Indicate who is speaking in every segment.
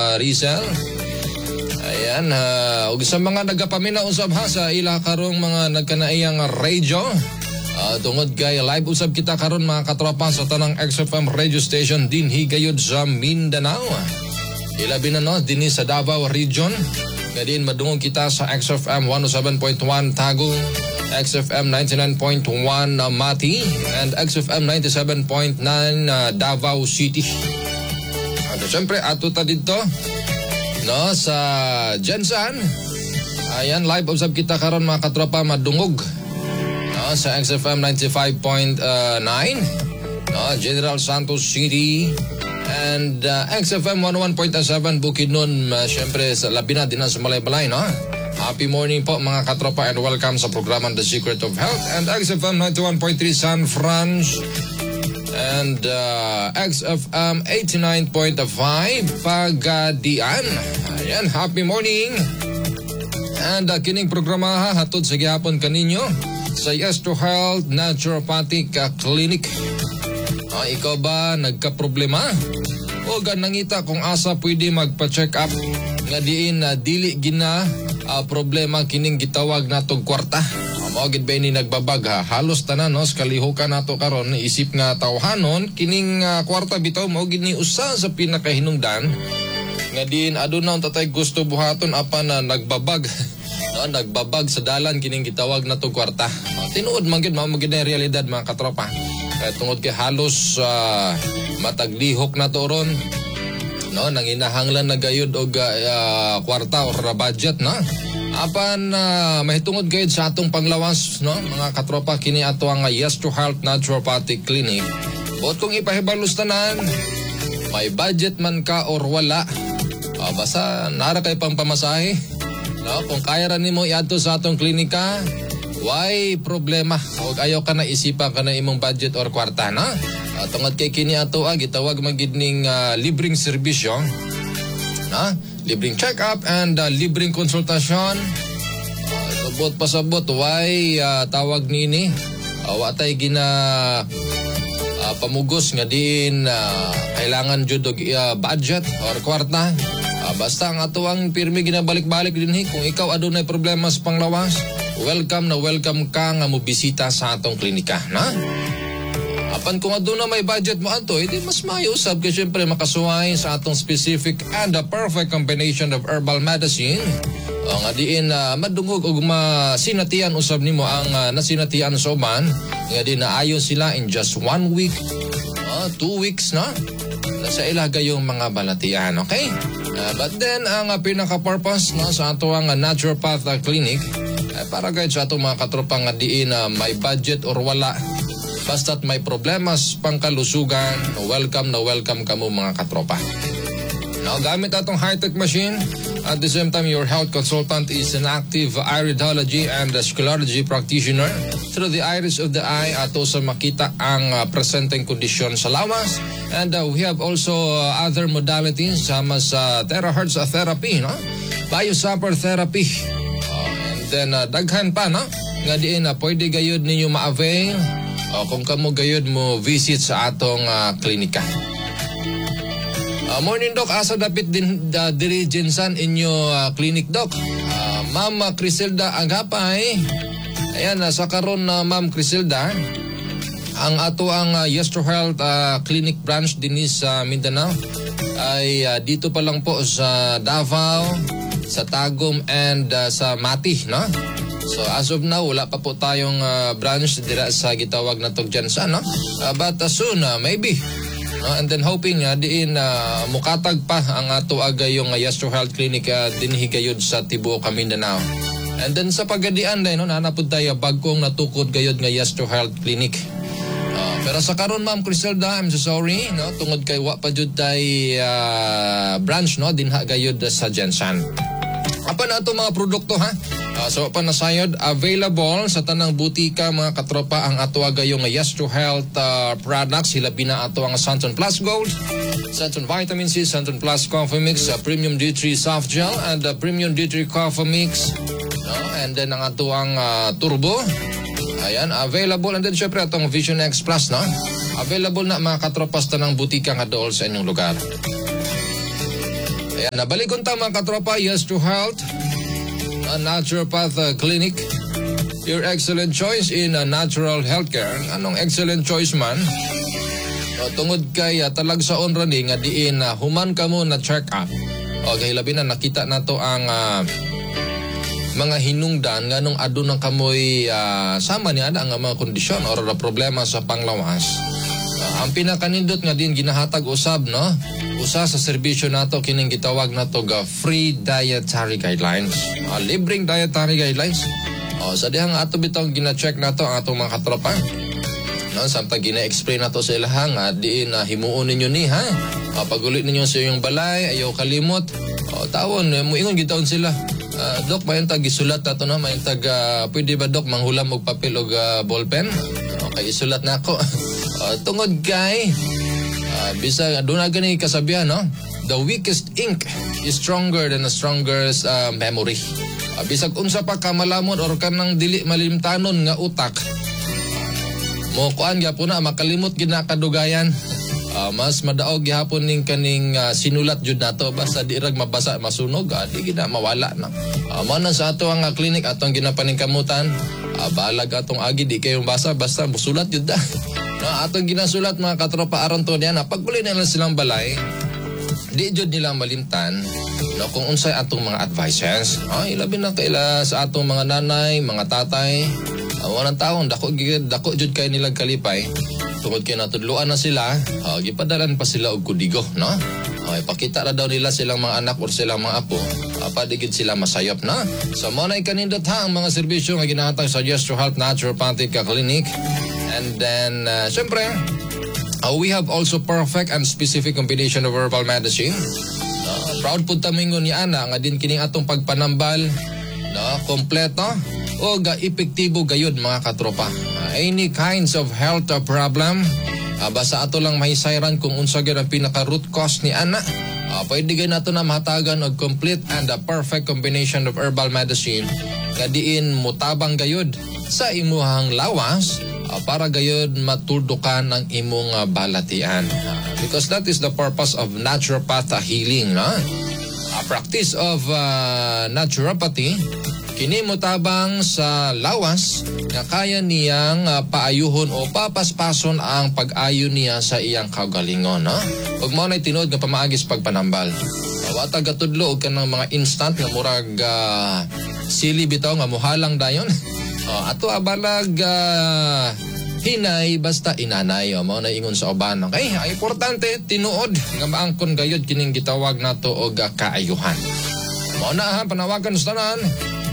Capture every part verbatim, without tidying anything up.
Speaker 1: uh, Rizal. Ayan, uh, ug sa mga nagapamina usab ha sa ila karong mga nagkanaiyang radyo. Uh, tungod kay live usab kita karon mga katropa sa tanang X F M radio station dinhi gayud sa Mindanao. Ilabi na no dinhi sa Davao region. Kadin madungog kita sa X F M one oh seven point one Tagum, X F M ninety-nine point one uh, Mati, and X F M ninety-seven point nine uh, Davao City. At syempre ato ta dito no sa Jensan. Ayan, live usab kita karon mga katropa madungog no sa X F M ninety-five point nine no General Santos City, and uh, X F M one oh one point seven Bukidnon, uh, syempre sa labi na din sa Malay-Balay, no? Happy morning po mga katropa and welcome sa programa The Secret of Health, and X F M ninety-one point three San Franz, and uh, X F M eighty-nine point five Pagadian. Ayan, happy morning. And uh, kining programa ha, hatod sa gihapon kaninyo sa Yes to Health Naturopathic uh, Clinic. Uh, ikaw ba nagka-problema? O ganangita kung asa pwede magpa-check up nga diin na uh, dili gina uh, problema kining gitawag natong kwarta. Uh, mao gid ba ni nagbabag ha? Halos tanan no kalihukan nato karon isip nga tawhanon kining uh, kwarta bitaw mao gid ni usa sa pinakahinungdan nga diin aduna tatay gusto buhaton apan na uh, nagbabag. No, nagbabag sa dalan kining gitawag natong kwarta. Uh, tinuod man gid mao gid na realidad mga katropa. Kaya tungod kay halos uh, mataglihok na to ron, no, nanginahanglan na gayud og uh, kwarta or budget, no? Apan uh, mahitungod gayud sa atong panglawas, no, mga katropa, kini ato ang Yes to Health Naturopathic Clinic. Bot kung ipahibalos tanan, may budget man ka or wala, uh, basta nara kay pang pamasahe, no? Kung kaya ra nimo iadto sa atong klinika, why problema? Huwag ayaw ka na isipa ka na imong budget or kwarta, na? Uh, tungod kay kini ato ah, gitawag magid ning uh, libreng serbisyo, na? Libreng check-up and uh, libreng konsultasyon. Uh, subot pasabot, why uh, tawag nini? Uh, watay gina uh, pamugos nga din uh, kailangan jud og uh, budget or kwarta. Uh, basta ang ato ang pirmi ginabalik-balik dinhi kung ikaw adunay problema sa panglawas. Welcome na welcome ka nga mobisita sa atong klinika, na? Apan kung aduna may budget mo ato, edi mas maayo usab kay syempre makasuway sa atong specific and the perfect combination of herbal medicine. O nga diin uh, madungog og masinatian usab nimo ang uh, nasinatian sa uban, nga di naayo sila in just one week, uh, two weeks, na? Nasa ila gayong mga balatian, okay? Uh, but then ang uh, pinaka-purpose no, sa ato ang uh, naturopath uh, clinic eh, para guys sa atong mga katropa nga diin na uh, may budget or wala, basta't may problemas pangkalusugan, welcome na welcome ka mo mga katropa. Now, gamit atong high-tech machine, at the same time your health consultant is an active iridology and sclerology practitioner. Through the iris of the eye, ato sa makita ang uh, presenting kondisyon sa lawas. And uh, we have also uh, other modalities sama sa terahertz therapy, no? Biosapper therapy. Then uh, daghan pa, no? Nga diin na uh, pwede gayud ninyo ma-avail uh, kung kamo gayud mo visit sa atong uh, klinika. Uh, morning Doc, asa dapit din uh, diri Jensan inyo uh, clinic Doc. Uh, Ma'am uh, Criselda Agapay. Ayan, uh, sa karon na uh, Ma'am Criselda, ang ato ang uh, Yes to Health uh, Clinic branch din sa Mindanao ay uh, dito pa lang po sa Davao, sa Tagum, and uh, sa Mati, no? So as of now, wala pa po tayong uh, branch dira sa gitawag na tog Jensan, no? Uh, but uh, soon, uh, maybe. Uh, and then hoping uh, diin uh, mukatag pa ang ato aga yung uh, Yes to Health Clinic uh, dinhi gayud sa tibuok Mindanao. And then sa Pagadian day, no, nanapod tayo bagkong natukod gayud nga Yes to Health Clinic. Uh, pero sa karon Ma'am Criselda, I'm so sorry, no, tungod kay wa pa jud tay uh, branch, no, dinha gayud sa Jensan. Apa na ito mga produkto, ha? Uh, so panasayod, available sa tanang butika mga katropa ang ato agayong Yes to Health uh, products. Hilabi na ato ang Santon Plus Gold, Santon Vitamin C, Santon Plus Coffee Mix, uh, Premium D three Soft Gel, and uh, Premium D three Coffee Mix. No? And then ang ato ang uh, Turbo. Ayan, available. And then syempre atong Vision X Plus, no? Available na mga katropas tanang butika nga dool sa inyong lugar. Ayan, nabalikon ta mga katropa, Yes to Health, a naturopath uh, clinic. Your excellent choice in uh, natural healthcare. Anong excellent choice man? O, tungod kay uh, talag sa onra ni nga diin uh, human ka mo na check up. O gahilabi na nakita na to ang uh, mga hinungdan nga nung ado ng kamoy uh, sama niya ang mga kondisyon or uh, problema sa panglawas. Uh, ang pinakanindot nga din ginahatag usab, no? Usa sa serbisyo nato kining gitawag nato ga free dietary guidelines. Uh, libreng dietary guidelines. O, sa dihang ato bitong gina-check nato ang atong mga katropa. No, samtang gina-explain nato sa ilahang at diin na uh, himuon ninyo ni ha. Uh, pagulit ninyo sa iyong balay, ayaw kalimot. O, tawon, uh, muingon gitaon sila. Uh, dok, may tag isulat nato na, may tag, uh, pwede ba dok manghulam og papel o uh, ballpen? Okay, isulat na ako. uh, tungod kay, uh, bisa, doon na gani kasabihan, no? The weakest ink is stronger than the strongest uh, memory. Uh, bisag unsa pa ka malamon or kanang dili malimtanon nga utak, mo kuan gyapon na makalimot gid na kadugayan. Uh, mas madaog gihapon ning kaning uh, sinulat jud nato basta di rag mabasa masunog, uh, di gid na mawala na. Uh, mo na sa ato ang uh, clinic atong ginapaningkamutan, uh, balag atong agi di kayo basa basta musulat jud da. No, atong ginasulat mga katropa aron to diyan pagbuli nila silang balay, di jud nila malimtan no kung unsay atong mga advices. Ah, ilabi na kaila sa atong mga nanay, mga tatay. Uh, walang taon dako dako jud kay nilang kalipay. Tungod kay natudluan na sila, uh, gipadalan pa sila og kudigo, no? Okay, pakita na daw nila silang mga anak or silang mga apo, uh, padigid sila masayop na. So mo na kanindot ha ang mga serbisyo nga ginahatag sa Yes to Health Naturopathic Clinic. And then uh, syempre, uh, we have also perfect and specific combination of herbal medicine. Uh, proud pud ta mingon ni ana nga din kining atong pagpanambal, no, kompleto o ga epektibo gayud mga katropa. Uh, any kinds of health uh, problem, uh, basta ato lang mahisayran kung unsa gyud ang pinaka root cause ni ana. Uh, pwede gay nato na mahatagan og complete and a perfect combination of herbal medicine nga diin mutabang gayud sa imuhang lawas, uh, para gayud matuldukan ang imong uh, balatian. Uh, because that is the purpose of naturopath healing, no? A practice of uh, naturopathy, kini mutabang sa lawas nga kaya niyang uh, paayuhon o papaspason ang pag-ayo niya sa iyang kaugalingon, no? Ug mao nay tinuod nga pamaagis pagpanambal. Wata gatudlo og kanang mga instant nga murag uh, sili bitaw nga mohalang dayon. uh, ato abalag uh, hinay basta inanay, o mao na ingon sa uban. Okay, ang importante tinuod nga maangkon gayud kining gitawag nato og uh, kaayuhan. Mao na ha panawagan sa tanan.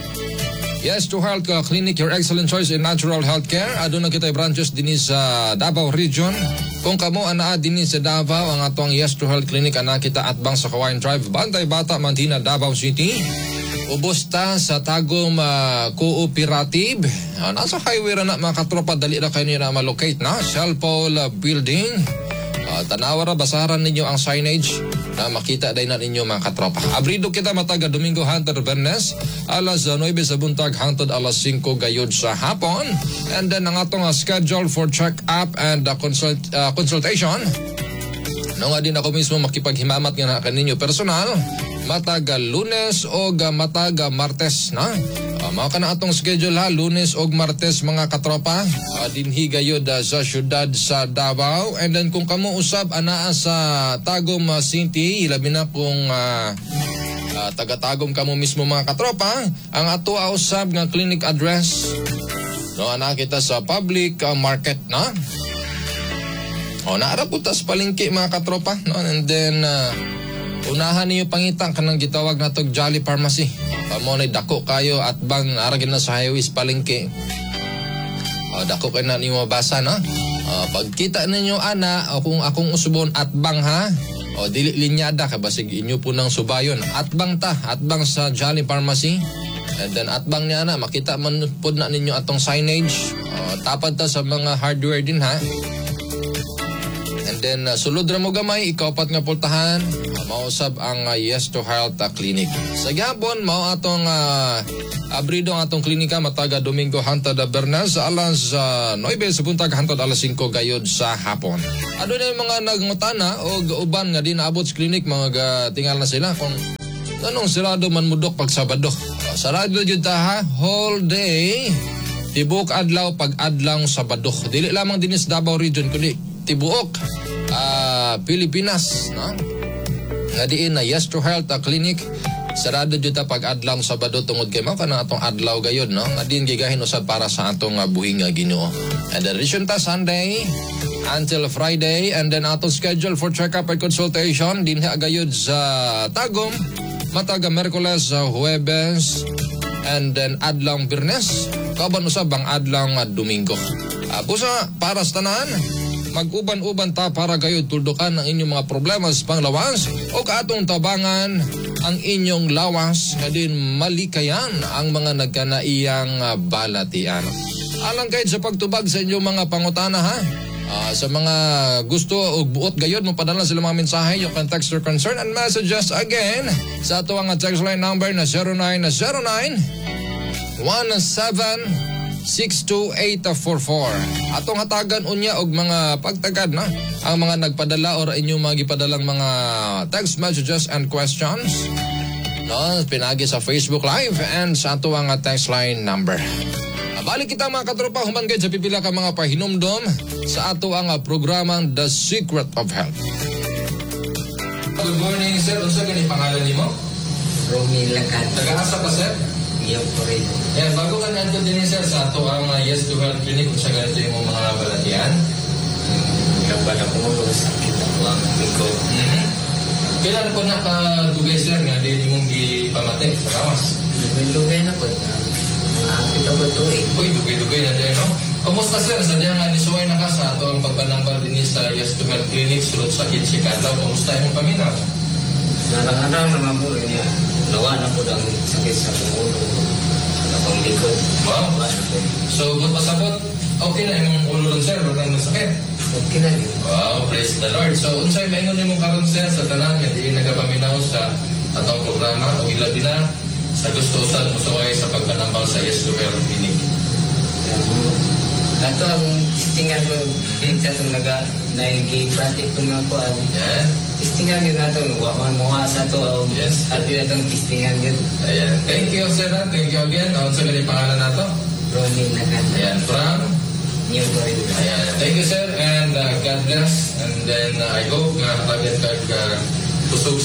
Speaker 1: Yes to Health uh, Clinic, your excellent choice in natural healthcare. Aduna kita branches dinhi sa Davao Region. Kung kamo anaa dinhi sa Davao, ang atong Yes to Health Clinic ana kita atbang sa Kawayan Drive, Bantay Bata, Mantina, Davao City. Ubos ta sa Tagum uh, Cooperative. Uh, nasa highway ra na mga katropa, dali ra kayo na malocate na. Cellpole uh, Building. Uh, tanawara, basaran ninyo ang signage na makita day na ninyo mga katropa. Abrido kita mataga Domingo hangtod Bernes, alas nuwebe sa buntag hangtod alas singko gayud sa hapon. And then ang atong uh, schedule for check-up and uh, consult, uh, consultation. No nga din ako mismo makipaghimamat nga na kaninyo personal, mataga Lunes o mataga Martes, na? Uh, mao ka na atong schedule ha, Lunes o Martes mga katropa, uh, dinhi gayud uh, sa syudad sa Davao. And then kung kamo usab anaa sa Tagum uh, City, ilabi na kung uh, uh, taga-Tagum kamo mismo mga katropa, ang ato usab nga clinic address, no, ana kita sa public uh, market, na? O, naara po tas palengke mga katropa, no? And then uh, unahan niyo pangitang kanang gitawag na tog Jolly Pharmacy. Pamonay dako kayo at bang aragin na sa highways palengke. O, dako kayo na niyo mabasa, no? O, pagkita ninyo ana, o kung akong usubon at bang ha, o dili linyada ka basig inyo po ng subayon. At bang ta, at bang sa Jolly Pharmacy. And then at bang niya na, makita man po na ninyo atong signage. O, tapad ta sa mga hardware din ha. And And then uh, sulod ra mo gamay ikapat nga pultahan uh, mausab ang uh, Yes to Health uh, Clinic. Sa gihapon mao atong uh, abrido ang atong klinika mataga Domingo hantod Bernas alas uh, nine sa buntag hantod alas five gayod sa hapon. Adunay mga nagngutana og uban nga di naabot sa klinik mga uh, tingal na sila kung anong sirado man mudok pag Sabado. Uh, sarado jud ta ha whole day. Tibuk adlaw pag adlaw Sabado. Dili lamang dinis Davao region kundi tibuok uh, Pilipinas, no? Nga diin na Yes to Health uh, Clinic sarado jud ta pag adlaw Sabado tungod kay mao kana atong adlaw gayod, no? Nga diin gigahin usab para sa atong uh, buhing nga Ginoo. And the addition ta Sunday until Friday and then atong schedule for check-up and consultation dinhi gayod sa Tagum mataga Merkules sa uh, Huwebes and then adlaw Biyernes kaban usab ang adlaw nga Domingo. Uh, busa para sa tanan mag-uban-uban ta para gayud tuldukan ang inyong mga problema sa panglawas o kaatong tabangan ang inyong lawas nga din malikayan ang mga nagkanaiyang uh, balatian. Alang kayo sa pagtubag sa inyong mga pangutana ha. Uh, sa mga gusto o buot gayod mo padala sila mga mensahe you can text your concern and messages again sa ato ang text line number na zero nine zero nine one seven six two eight four four. Atong hatagan unya og mga pagtagad na ang mga nagpadala or inyong mga gipadalang mga text messages and questions. No, pinagi sa Facebook Live and sa ato ang text line number. Balik kita mga katropa human gayud sa pipila ka mga pahinumdom sa ato ang programang The Secret of Health. Good morning sir, unsa gani pangalan nimo?
Speaker 2: Romy Lacan.
Speaker 1: Taga-asa pa sir?
Speaker 2: Iyo po rin.
Speaker 1: Yan, bago ka nandun din sir sa ato ang uh, Yes to Health Clinic kung sa ganito yung mga balatian.
Speaker 2: Kapag ako mo sakit ako ang likod.
Speaker 1: Mm-hmm. Kailan po nakadugay sir nga di mong gipamate sa kawas?
Speaker 2: Lugay-lugay na po. Nakakit ako ito eh.
Speaker 1: Uy, dugay-dugay na din, no? Kumusta sir? Sadya nga nisuway na ka sa ato ang pagpanambal din sa Yes to Health Clinic sulod sa Kitsikataw. Kumusta yung paminaw?
Speaker 2: Narang-arang naman po rin yan. Nawa na po ang sakit sa pangulo. Sa pang likod.
Speaker 1: Wow. So, good pasabot. Okay na yung ulo lang sir, wala nang sakit.
Speaker 2: Okay na yun.
Speaker 1: Wow, praise the Lord. So, unsay maingon nimo karon sir sa tanan nga di nagapaminaw sa atong programa o ilabi na sa gusto usad mo suway sa pagpanambal sa Yes to Health Clinic.
Speaker 2: Ato ang istingan ko, sa itong naga, nag-i-pratik ko nga po.
Speaker 1: Yan.
Speaker 2: Istingan yun nato, waman mukha sa ito.
Speaker 1: Yes.
Speaker 2: At yun itong istingan yun.
Speaker 1: Ayan. Thank you sir. Thank you again. Ano sa ganyan pangalan nato?
Speaker 2: Romy Lacan.
Speaker 1: Ayan. From?
Speaker 2: New Corinth.
Speaker 1: Ayan. Thank you sir and uh, God bless. And then uh, I hope na pagyan kag uh, tusog